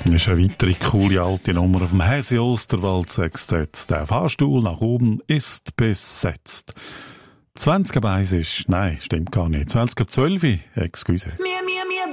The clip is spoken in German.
Das ist eine weitere coole alte Nummer auf dem Häsi Osterwald Sextett. Der Fahrstuhl nach oben ist besetzt. 20 ab 1 ist, nein, stimmt gar nicht. 20 ab 12, excuse.